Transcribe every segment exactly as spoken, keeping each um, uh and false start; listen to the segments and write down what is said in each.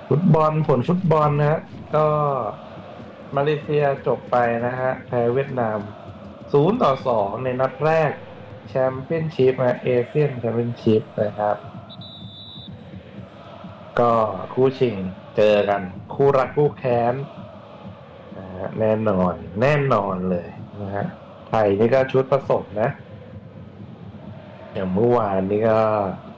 ฟุตบอลผลฟุตบอลนะฮะก็มาเลเซียจบไปนะฮะแพ้เวียดนามศูนย์ต่อสองในนัดแรกแชมเปี้ยนชิพนะเอเชียนแชมเปี้ยนชิพนะครับก็คู่ชิงเจอกันคู่รักคู่แค้นนะฮะแน่นอนแน่นอนเลยนะฮะไทยนี่ก็ชุดผสมนะอย่างเมื่อวานนี้ก็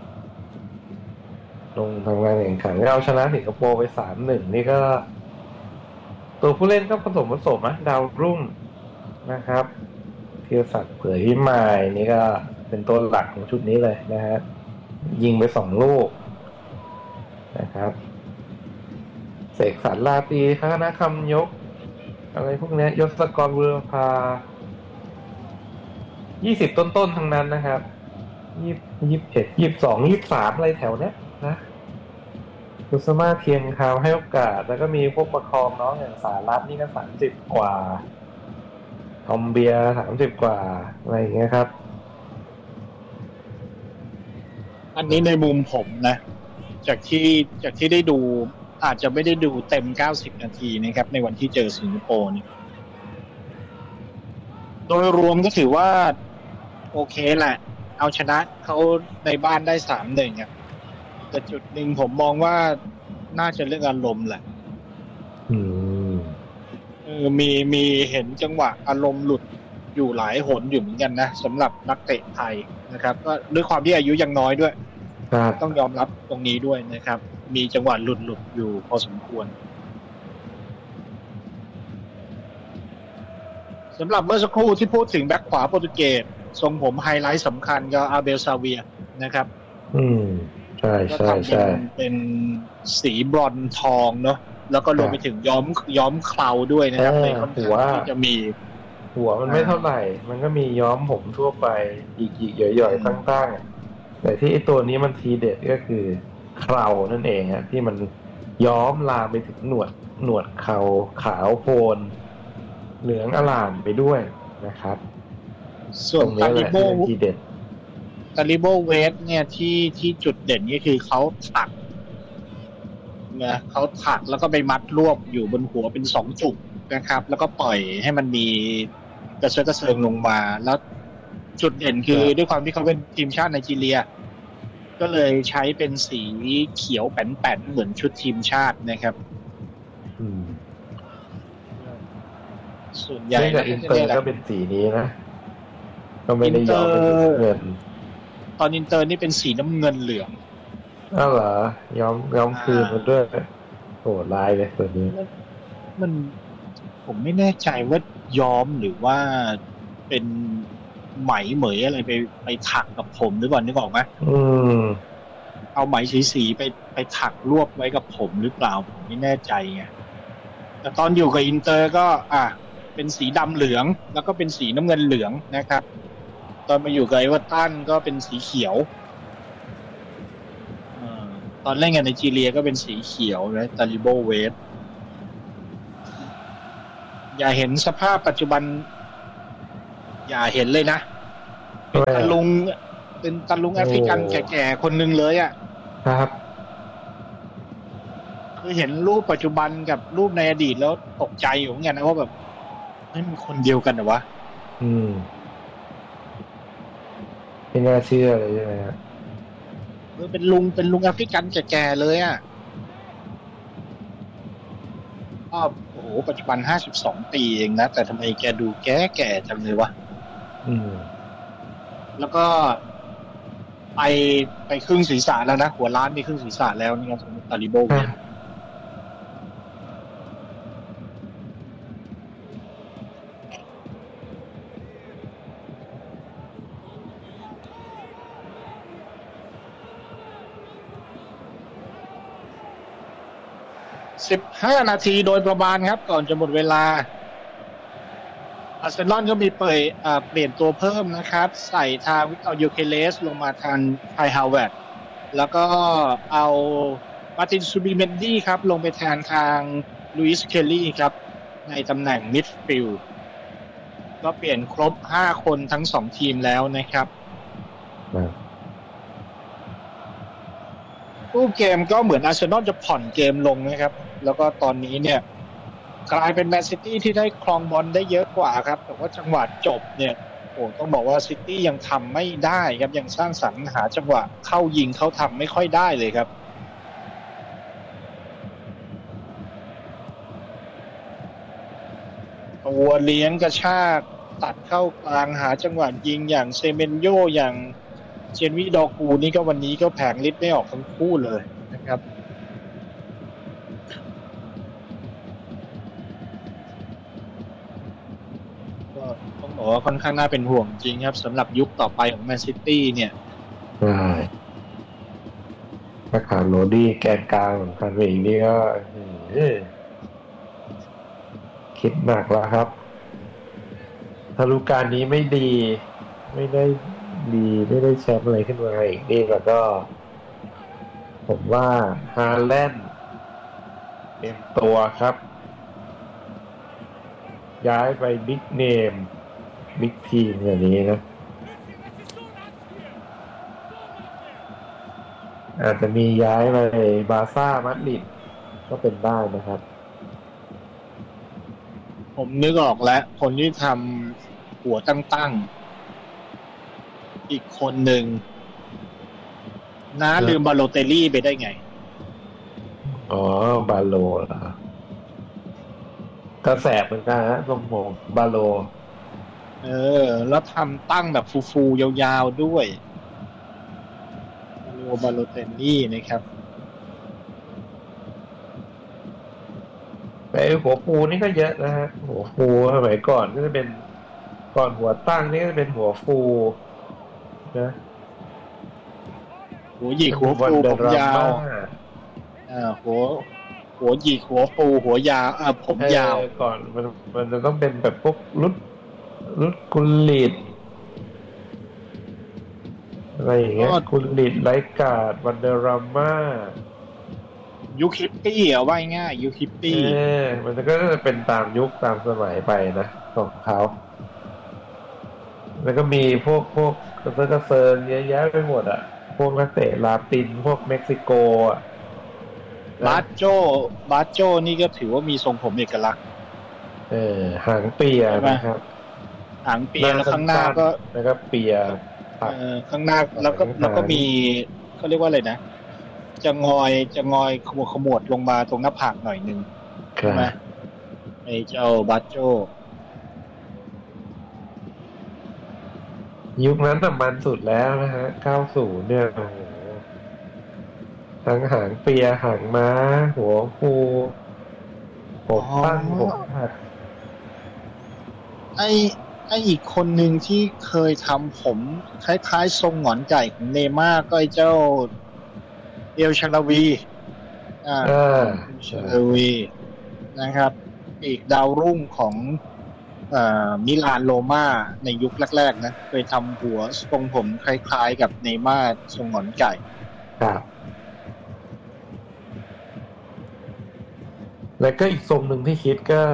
ลงทำงานแข่งขันเราชนะสิงคโปร์ไปสามหนึ่งนี่ก็ ตัวผู้เล่นก็ผสมผสมนะดาวรุ่งนะครับธีรศักดิ์เผยพิมายนี่ก็เป็นตัวหลักของชุดนี้เลยนะฮะยิงไปสองลูกนะครับเสกสรรลาตรีคณะคำยกอะไรพวกนี้ยศกรบุรพายี่สิบต้นๆทั้งนั้นนะครับยี่ยี่สิบเอ็ดยี่สิบสองยี่สิบสามอะไรแถวเนี้ยนะกุสมาเทียงคาวให้โอกาสแล้วก็มีพวกประคองน้องอย่างสารัตนี่ก็สามสิบกว่าทอมเบียสามสิบกว่าอะไรอย่างเงี้ยครับอันนี้ในมุมผมนะจากที่จากที่ได้ดูอาจจะไม่ได้ดูเต็มเก้าสิบนาทีนะครับในวันที่เจอสิงคโปร์นี่โดยรวมก็ถือว่าโอเคแหละเอาชนะเขาในบ้านได้ สามหนึ่ง อ่ะแต่จุดหนึ่งผมมองว่าน่าจะเรื่องอารมณ์แหละอืมเออมีมีเห็นจังหวะอารมณ์หลุดอยู่หลายหนอยู่เหมือนกันนะสำหรับนักเตะไทยนะครับก็ด้วยความที่อายุยังน้อยด้วยครับต้องยอมรับตรงนี้ด้วยนะครับมีจังหวะหลุดหลุดอยู่พอสมควรสำหรับเมื่อสักครู่ที่พูดถึงแบ็คขวาโปรตุเกสทรงผมไฮไลท์สำคัญก็อาเบลซาเวียนะครับอืมใช่ก็ใช่ทำเป็นใช่เป็นสีบรอนซ์ทองเนาะแล้วก็รวมไปถึงย้อมย้อมเคราด้วยนะครับในค่อนหัวข้างที่จะมีหัวมันไม่เท่าไหร่มันก็มีย้อมผมทั่วไปอีกอีกหย่อยๆตั้งๆแต่ที่ไอตัวนี้มันทีเด็ดก็คือเครานั่นเองฮะที่มันย้อมลามไปถึงหนวดหนวดเขาขาวโพลนเหลืองอร่ามไปด้วยนะครับส่วนตรงนี้แหละตาลิโบที่เป็นทีเด็ดตาลิโบเวสเนี่ยที่ที่จุดเด่นก็คือเขาถักนะเขาถักแล้วก็ไปมัดรวบอยู่บนหัวเป็นสองจุกนะครับแล้วก็ปล่อยให้มันมีกระเซาะกระเซิงลงมาแล้วจุดเด่นคือด้วยความที่เขาเป็นทีมชาติไนจีเรียก็เลยใช้เป็นสีเขียวแป้นๆเหมือนชุดทีมชาตินะครับอืมส่วนใหญ่นี่กับอินเตอร์ก็เป็นสีนี้นะก็ไม่ได้ย้อมเป็นสีเงินตอนอินเตอร์นี่เป็นสีน้ำเงินเหลืองอ้าวเหรอย้อมย้อมคืนมันด้วยโหลายเลยตัวนี้มันผมไม่แน่ใจว่าย้อมหรือว่าเป็นไหมเหมยอะไรไปไปถักกับผมหรือเปล่านึกออกไหมอืมเอาไหมสีสีไปไปถักรวบไว้กับผมหรือเปล่าผมไม่แน่ใจไงแต่ตอนอยู่กับอินเตอร์ก็อ่ะเป็นสีดำเหลืองแล้วก็เป็นสีน้ำเงินเหลืองนะครับตอนมาอยู่กับเอเวอร์ตันก็เป็นสีเขียวตอนเล่นกับไนจีเรียก็เป็นสีเขียวนะตาลิโบเวสอย่าเห็นสภาพปัจจุบันอย่าเห็นเลยนะเป็นตะลุงเป็นตะลุงแอฟริกันแก่ๆคนหนึ่งเลยอ่ะครับคือเห็นรูปปัจจุบันกับรูปในอดีตแล้วตกใจอยู่เหมือนกันนะว่าแบบนี่มันคนเดียวกันเหรอวะอืมไม่น่าเชื่อเลยใช่ไหมครับเออเป็นลุงเป็นลุงแอฟริกันแก่ๆเลยอ่ะก็โอ้โหปัจจุบันห้าสิบสองปีเองนะแต่ทำไมแกดูแก่ๆจังเลยวะอืมแล้วก็ไปไปครึ่งศีรษะแล้วนะหัวล้านมีครึ่งศีรษะแล้วนี่ครับสำหรับตาลิโบเวสสิบห้านาทีโดยประมาณครับก่อนจะหมดเวลาอาร์เซนอลก็มีเปลี่ยนเปลี่ยนตัวเพิ่มนะครับใส่ทางวิกตอร์ยูเคเลสลงมาทางไทฮาวเวิร์ดแล้วก็เอามาร์ตินซูบิเมนดี้ครับลงไปแทนทางลุยส์เคลลี่ครับในตำแหน่งมิดฟิลด์ก็เปลี่ยนครบห้าคนทั้งสองทีมแล้วนะครับรูปเกมก็เหมือนอาร์เซนอลจะผ่อนเกมลงนะครับแล้วก็ตอนนี้เนี่ยกลายเป็นแมนซิตี้ที่ได้ครองบอลได้เยอะกว่าครับแต่ว่าจังหวะจบเนี่ยโอ้ต้องบอกว่าซิตี้ยังทำไม่ได้ครับยังสร้างสรรค์หาจังหวะเข้ายิงเข้าทำไม่ค่อยได้เลยครับตัวเลี้ยงกระชากตัดเข้ากลางหาจังหวะยิงอย่างเซเมนโยอย่างเจนวิดอกูนี่ก็วันนี้ก็แผงฤทธิ์ไม่ออกทั้งคู่เลยนะครับก็ต้องบอกว่าค่อนข้างน่าเป็นห่วงจริงครับสำหรับยุคต่อไปของแมนซิตี้เนี่ยใช่ถ้าขาดโรดี้แกนกลางของคันเวกนี่ก็คิดหนักแล้วครับถ้าฤดูกาลนี้ไม่ดีไม่ได้ดีไม่ได้แชมป์อะไรขึ้นมาอีกนี่แล้วก็ผมว่าฮาแลนด์เป็นตัวครับย้ายไปบิ๊กเนมบิ๊กทีมอย่างนี้นะอาจจะมีย้ายไปบาร์ซ่ามาดริดก็เป็นได้นะครับผมนึกออกแล้วคนที่ทำหัวตั้งๆอีกคนหนึ่งน้าลืมบาโลเตลลี่ไปได้ไงอ๋อบาโลเหรอก็แสบเหมือนกันฮะทรงผมบาโลเออแล้วทำตั้งแบบฟูๆยาวๆด้วยบาโลบาโลเตลลี่นะครับไอ้หัวฟูนี่ก็เยอะนะฮะหัวฟูสมัยก่อนก็จะเป็นก่อนหัวตั้งนี่ก็จะเป็นหัวฟูนะหัวหยิกหัวฟูผมยาวอ่าหัวหัวหยิกหัวฟูหัวยาวอ่าผมยาวก่อนมันมันจะต้องเป็นแบบพวกรุดรุดกุลิตอะไรอย่างเงี้ยกุลิตไลกาดวันเดอราม่ายุคฮิปปี้เอาไว้ง่ายยุคฮิปปี้เออมันก็จะเป็นตามยุคตามสมัยไปนะของเขาแล้วก็มีพวกพวกกระเซาะกระเซิงเยอะแยะไปหมดอ่ะพวกนักเตะลาตินพวกเม็กซิโกอ่ะบาโจบาโจนี่ก็ถือว่ามีทรงผมเอกลักษณ์เออหางเปียนะครับหางเปียแล้วข้างหน้าก็แล้วก็เปียเออข้างหน้าแล้วก็แล้วก็มีเขาเรียกว่าอะไรนะจะงอยจะงอยขมวดขมวดลงมาตรงหน้าผากหน่อยนึงใช่ไหมไอ้เจ้าบาโจยุคนั้นมันสุดแล้วนะฮะเก้าสิบเนี่ยโอ้โหทั้งหางเปียหางม้าหัวฟูผมตั้งผมหัดไอ้ไอ้อีกคนหนึ่งที่เคยทำผมคล้ายๆทรงหงอนไก่ของเนม่าก็ไอ้เจ้าเอลชาลาวีอ่าชาลาวีนะครับอีกดาวรุ่งของอ่ามิลานโรม่าในยุคแรกๆนะเคยทำหัวทรงผมคล้ายๆกับเนม่าทรงหงอนไก่ครับแล้วก็อีกทรงหนึ่งที่คิดก็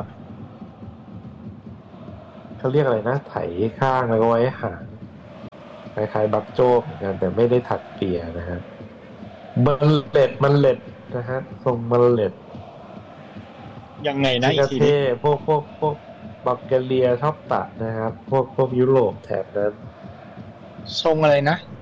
เขาเรียกอะไรนะไถข้างแล้วก็ไว้หางคล้ายๆบักโจ้เหมือนกันแต่ไม่ได้ถักเปียนะฮะมันเล็ดมันเล็ดนะฮะทรงมันเล็ดยังไงนะอีกทีนี้พวกพวกพวกบัลแกเรียชอบตัดนะครับพวกพวกยุโรปแถบนั้นทรงอะไรนะ